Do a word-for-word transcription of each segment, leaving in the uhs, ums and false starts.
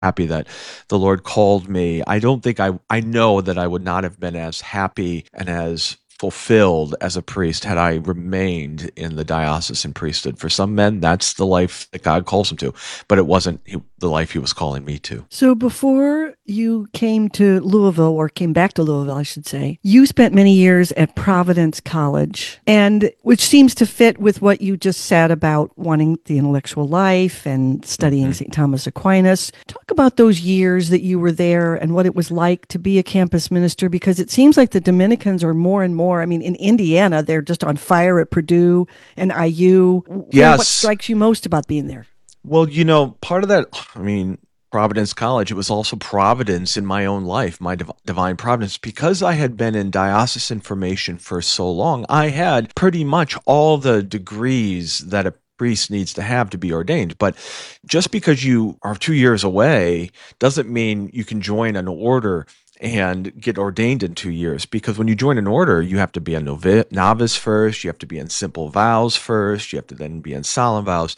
happy that the Lord called me. I don't think I I know that I would not have been as happy and as fulfilled as a priest had I remained in the diocesan priesthood. For some men, that's the life that God calls them to, but it wasn't he, the life he was calling me to. So before you came to Louisville, or came back to Louisville, I should say, you spent many years at Providence College, and which seems to fit with what you just said about wanting the intellectual life and studying Mhm. Saint Thomas Aquinas. Talk about those years that you were there and what it was like to be a campus minister, because it seems like the Dominicans are more and more, I mean, in Indiana, they're just on fire at Purdue and I U. You know, what Yes. strikes you most about being there? Well, you know, part of that, I mean, Providence College, it was also providence in my own life, my div- divine providence. Because I had been in diocesan formation for so long, I had pretty much all the degrees that a priest needs to have to be ordained. But just because you are two years away doesn't mean you can join an order and get ordained in two years. Because when you join an order, you have to be a novi- novice first, you have to be in simple vows first, you have to then be in solemn vows.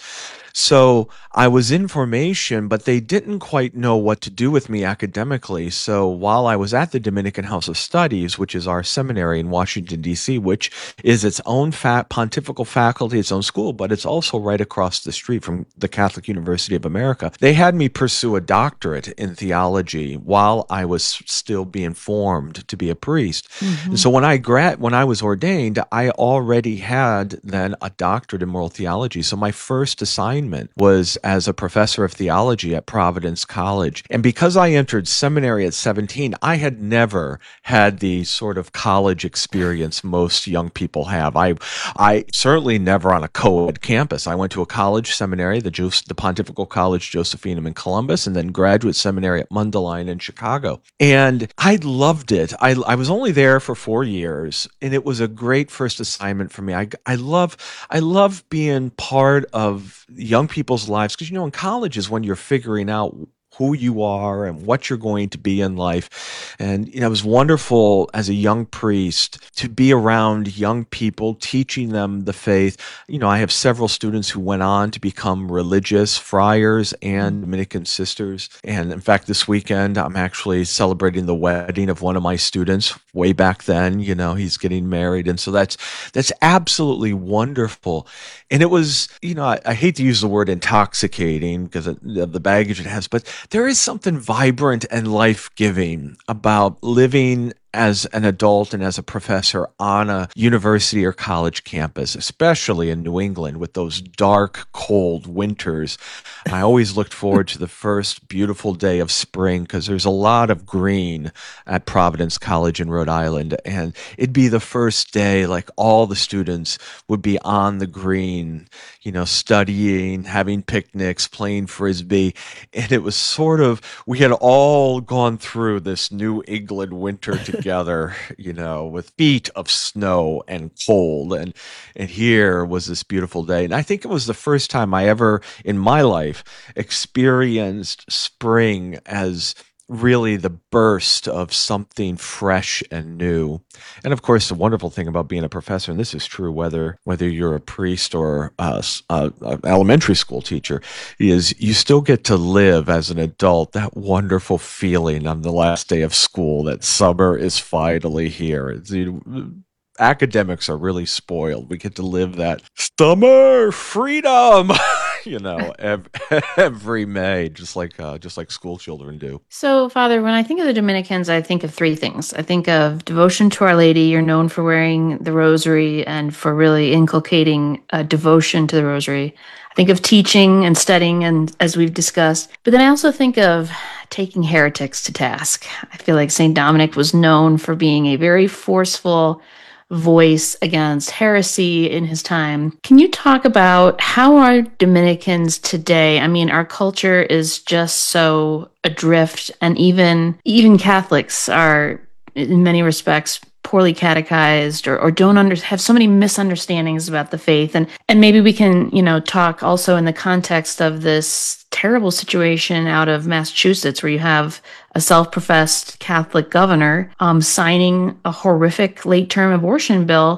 So I was in formation, but they didn't quite know what to do with me academically. So while I was at the Dominican House of Studies, which is our seminary in Washington, D C, which is its own fa- pontifical faculty, its own school, but it's also right across the street from the Catholic University of America, they had me pursue a doctorate in theology while I was still being formed to be a priest. And Mm-hmm. so when I grad when I was ordained, I already had then a doctorate in moral theology. So my first assignment was as a professor of theology at Providence College. And because I entered seminary at seventeen, I had never had the sort of college experience most young people have. I I certainly never on a co-ed campus. I went to a college seminary, the, Jos- the Pontifical College Josephinum in Columbus, and then graduate seminary at Mundelein in Chicago. And I loved it. I, I was only there for four years, and it was a great first assignment for me. I, I love I love being part of young people's lives, because you know in college is when you're figuring out who you are and what you're going to be in life. And you know, it was wonderful as a young priest to be around young people, teaching them the faith. You know, I have several students who went on to become religious friars and Dominican sisters. And in fact, this weekend, I'm actually celebrating the wedding of one of my students way back then. You know, he's getting married. And so that's that's absolutely wonderful. And it was, you know, I, I hate to use the word intoxicating because of the baggage it has, but there is something vibrant and life giving about living as an adult and as a professor on a university or college campus, especially in New England with those dark, cold winters. I always looked forward to the first beautiful day of spring because there's a lot of green at Providence College in Rhode Island. And it'd be the first day, like all the students would be on the green, you know, studying, having picnics, playing frisbee. And it was sort of, we had all gone through this New England winter together, you know, with feet of snow and cold. And, and here was this beautiful day. And I think it was the first time I ever in my life experienced spring as really the burst of something fresh and new. And of course, the wonderful thing about being a professor, and this is true whether whether you're a priest or a, a, a elementary school teacher, is you still get to live as an adult that wonderful feeling on the last day of school that summer is finally here. It's, you know, academics are really spoiled. We get to live that summer freedom, you know, every, every May, just like uh, just like school children do. So, Father, when I think of the Dominicans, I think of three things. I think of devotion to Our Lady. You're known for wearing the rosary and for really inculcating a devotion to the rosary. I think of teaching and studying, and as we've discussed. But then I also think of taking heretics to task. I feel like Saint Dominic was known for being a very forceful voice against heresy in his time. Can you talk about how are Dominicans today? I mean, our culture is just so adrift, and even even Catholics are in many respects poorly catechized, or, or don't under, have so many misunderstandings about the faith. And and maybe we can, you know, talk also in the context of this terrible situation out of Massachusetts where you have a self-professed Catholic governor um, signing a horrific late-term abortion bill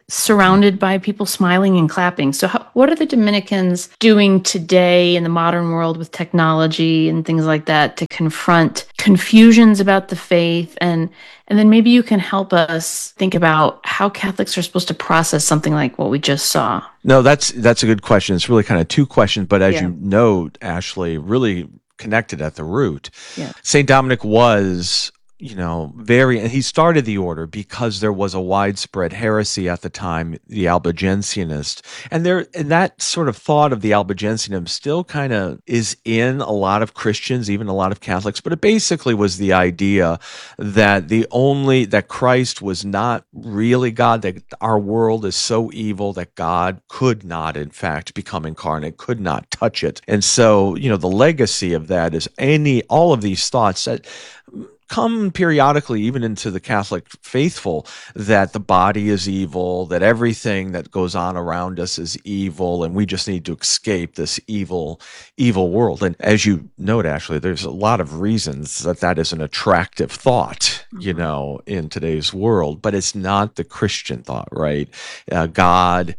surrounded by people smiling and clapping. So how, what are the Dominicans doing today in the modern world with technology and things like that to confront confusions about the faith? And and then maybe you can help us think about how Catholics are supposed to process something like what we just saw. No, that's that's a good question. It's really kind of two questions, but as Yeah. you note, Ashley, really connected at the root. Yeah. Saint Dominic was, you know, very, and he started the order because there was a widespread heresy at the time, the Albigensianist. And there, and that sort of thought of the Albigensianism still kind of is in a lot of Christians, even a lot of Catholics, but it basically was the idea that the only, that Christ was not really God, that our world is so evil that God could not, in fact, become incarnate, could not touch it. And so, you know, the legacy of that is any, all of these thoughts that come periodically even into the Catholic faithful, that the body is evil, that everything that goes on around us is evil, and we just need to escape this evil, evil world. And as you note, Ashley, there's a lot of reasons that that is an attractive thought, you know, in today's world, but it's not the Christian thought, right? Uh, God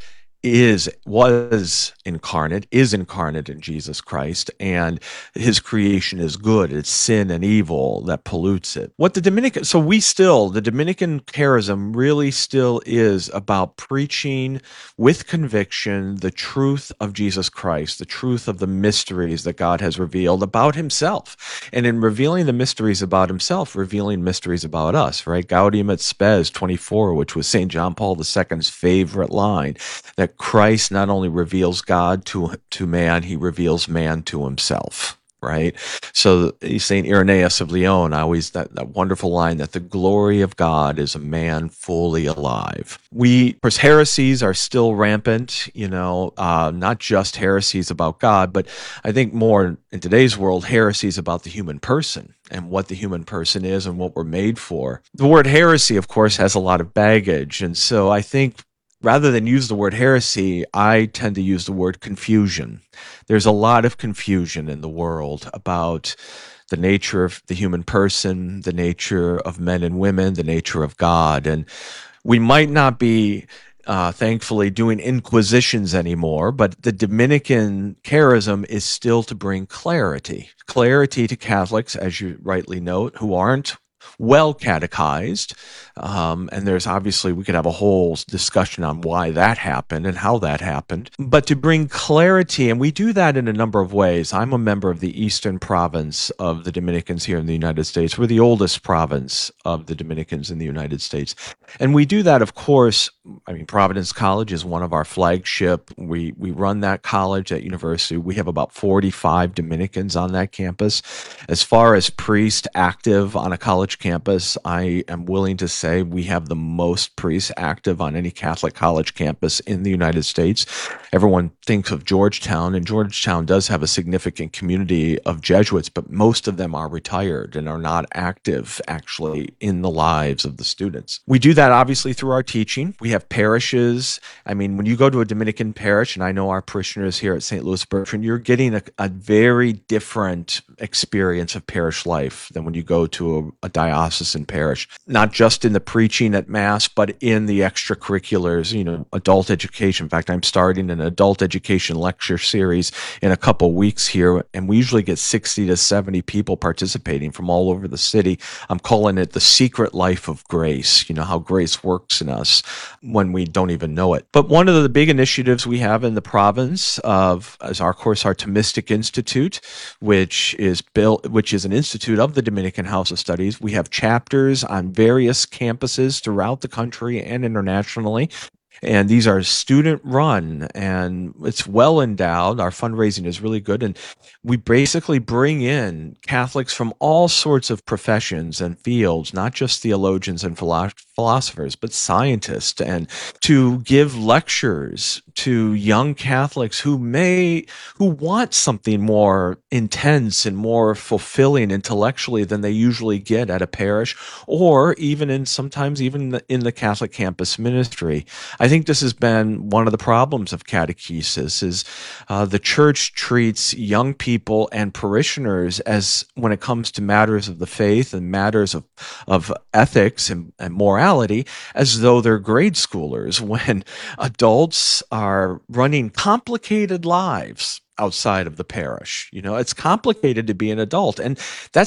is was incarnate, is incarnate in Jesus Christ, and his creation is good. It's sin and evil that pollutes it. What the Dominican, so we still, the Dominican charism really still is about preaching with conviction the truth of Jesus Christ, the truth of the mysteries that God has revealed about himself. And in revealing the mysteries about himself, revealing mysteries about us, right? Gaudium et Spes twenty-four, which was Saint John Paul the Second's favorite line, that Christ not only reveals God to, to man, he reveals man to himself, right? So Saint Irenaeus of Lyon, always that, that wonderful line that the glory of God is a man fully alive. We, of course, heresies are still rampant, you know, uh, not just heresies about God, but I think more in today's world, heresies about the human person and what the human person is and what we're made for. The word heresy, of course, has a lot of baggage. And so I think rather than use the word heresy, I tend to use the word confusion. There's a lot of confusion in the world about the nature of the human person, the nature of men and women, the nature of God. And we might not be, uh, thankfully, doing inquisitions anymore, but the Dominican charism is still to bring clarity. Clarity to Catholics, as you rightly note, who aren't well catechized. Um, and there's obviously, we could have a whole discussion on why that happened and how that happened. But to bring clarity, and we do that in a number of ways. I'm a member of the Eastern Province of the Dominicans here in the United States. We're the oldest province of the Dominicans in the United States. And we do that, of course, I mean, Providence College is one of our flagship. We, we run that college, that university. We have about forty-five Dominicans on that campus. As far as priests active on a college campus, I am willing to say we have the most priests active on any Catholic college campus in the United States. Everyone thinks of Georgetown, and Georgetown does have a significant community of Jesuits, but most of them are retired and are not active actually in the lives of the students. We do that obviously through our teaching. We have parishes. I mean, when you go to a Dominican parish, and I know our parishioners here at Saint Louis Bertrand, you're getting a, a very different experience of parish life than when you go to a, a diocesan parish. Not just in the preaching at Mass, but in the extracurriculars, you know, adult education. In fact, I'm starting an adult education lecture series in a couple weeks here, and we usually get sixty to seventy people participating from all over the city. I'm calling it the secret life of grace, you know, how grace works in us when we don't even know it. But one of the big initiatives we have in the province of is our, of course, our Thomistic Institute, which is built, which is an institute of the Dominican House of Studies. We have chapters on various campuses throughout the country and internationally. And these are student run, and it's well endowed. Our fundraising is really good. And we basically bring in Catholics from all sorts of professions and fields, not just theologians and philo- philosophers, but scientists, and to give lectures to young Catholics who may, who want something more intense and more fulfilling intellectually than they usually get at a parish, or even in sometimes even in the, in the Catholic campus ministry. I I think this has been one of the problems of catechesis is uh, the church treats young people and parishioners as, when it comes to matters of the faith and matters of, of ethics and, and morality, as though they're grade schoolers, when adults are running complicated lives outside of the parish. You know, it's complicated to be an adult. And that's